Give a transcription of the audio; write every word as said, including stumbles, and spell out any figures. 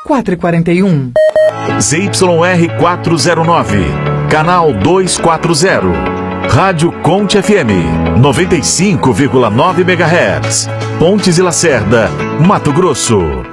quatro e quarenta e um. Z Y R quatrocentos e nove, canal duzentos e quarenta. Rádio Conte F M, noventa e cinco vírgula nove megahertz. Pontes e Lacerda, Mato Grosso.